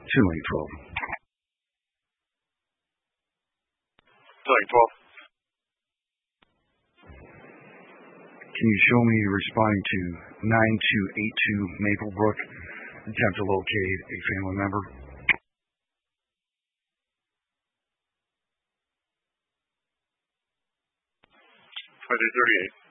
212. 212. Can you show me you responding to 9282 Maplebrook? Attempt to locate a family member. 2338.